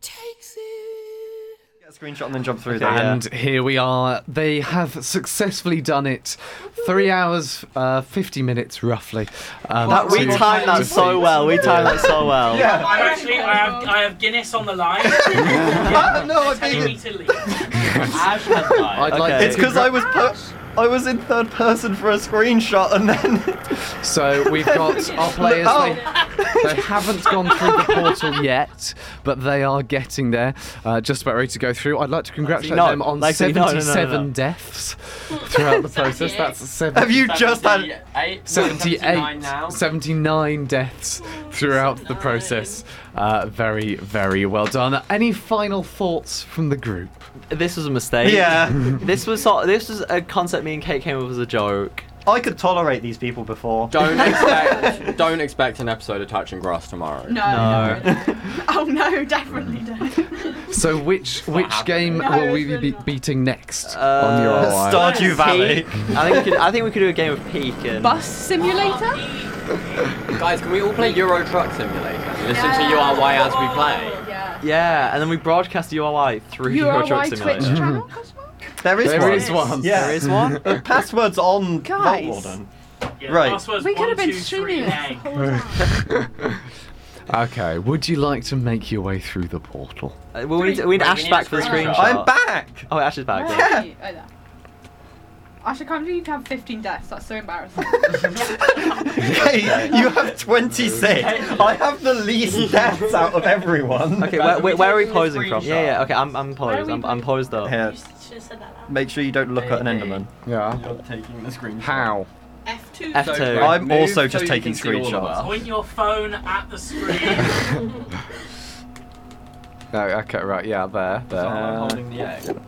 takes it. Get a screenshot and then jump through And there. here we are. They have successfully done it. 3 hours, 50 minutes roughly. We timed that so well. We timed that so well. Yeah. I have Guinness on the line. No, I Telling me didn't. to leave. Ash has died. I'd like Okay. It's because I was in third person for a screenshot and then. So we've got our players. They haven't gone through the portal yet, but they are getting there. Just about ready to go through. I'd like to congratulate them on 77 deaths throughout the process. That's 7. Have you just had 78, 79 deaths throughout the process. Very, very well done. Any final thoughts from the group? This was a mistake. Yeah. This was a concept me and Kate came up with as a joke. I could tolerate these people before. Don't expect an episode of Touching Grass tomorrow. No. Oh no, definitely don't. So which game No, will we be beating next on your ROI? Stardew Valley. I think we could do a game of Peak and Bus simulator? Guys, can we all play Euro Truck Simulator? Listen to URY as we play. yeah, and then we broadcast URY through Euro Truck Twitch Simulator. channel? There is one. Yeah. There is one. Passwords on Guys. Vault Warden. Yeah, Right. password's We could have 1, been 2, 3, streaming this egg. the whole time. Okay, would you like to make your way through the portal? We need Ash back for the screenshot. I'm back. Oh, Ash is back. Where Yeah. are you? Oh, there. Actually, I can't believe you have 15 deaths. That's so embarrassing. Hey, you have 26. I have the least deaths out of everyone. Okay, Guys, where are we taking this posing from? screenshot? Yeah. Okay, I'm Where are posed. we I'm posed up. Here, You should have said that loud. make sure you don't look at an Enderman. Yeah. You're taking the screenshot. How? F2. F2. I'm Move also so just you taking can see all of screenshots. us. Point your phone at the screen. No, okay, right, yeah, there. Someone holding the egg.